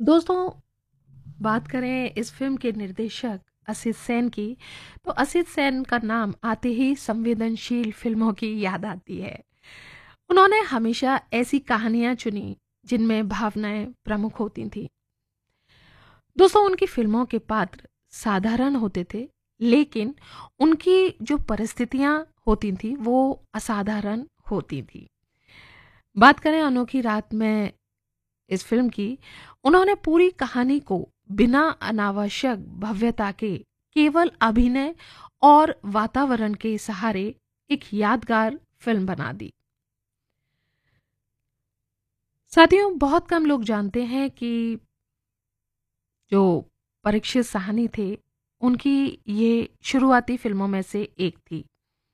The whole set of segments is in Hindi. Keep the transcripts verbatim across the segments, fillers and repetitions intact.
दोस्तों, बात करें इस फिल्म के निर्देशक असित सेन की, तो असित सेन का नाम आते ही संवेदनशील फिल्मों की याद आती है। उन्होंने हमेशा ऐसी कहानियां चुनी जिनमें भावनाएं प्रमुख होती थीं। दोस्तों, उनकी फिल्मों के पात्र साधारण होते थे, लेकिन उनकी जो परिस्थितियां होती थी वो असाधारण होती थी। बात करें अनोखी रात में इस फिल्म की, उन्होंने पूरी कहानी को बिना अनावश्यक भव्यता के केवल अभिनय और वातावरण के सहारे एक यादगार फिल्म बना दी। साथियों, बहुत कम लोग जानते हैं कि जो परीक्षित साहनी थे, उनकी ये शुरुआती फिल्मों में से एक थी।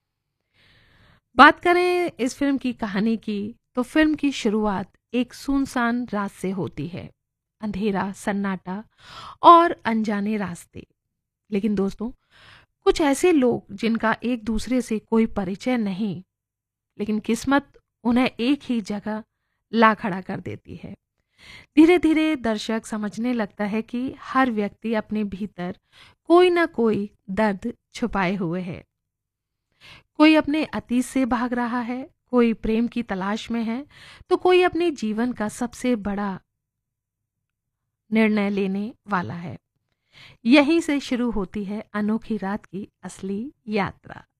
बात करें इस फिल्म की कहानी की, तो फिल्म की शुरुआत एक सुनसान रात से होती है। अंधेरा, सन्नाटा और अनजाने रास्ते। लेकिन दोस्तों, कुछ ऐसे लोग जिनका एक दूसरे से कोई परिचय नहीं, लेकिन किस्मत उन्हें एक ही जगह ला खड़ा कर देती है। धीरे धीरे दर्शक समझने लगता है कि हर व्यक्ति अपने भीतर कोई ना कोई दर्द छुपाए हुए है। कोई अपने अतीत से भाग रहा है, कोई प्रेम की तलाश में है, तो कोई अपने जीवन का सबसे बड़ा निर्णय लेने वाला है। यहीं से शुरू होती है अनोखी रात की असली यात्रा।